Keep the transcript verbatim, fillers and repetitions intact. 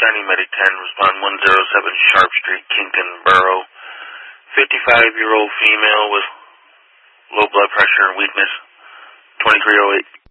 County Medic ten, respond one zero seven Sharp Street, Kington Borough. fifty-five-year-old female with low blood pressure and weakness, twenty-three oh eight.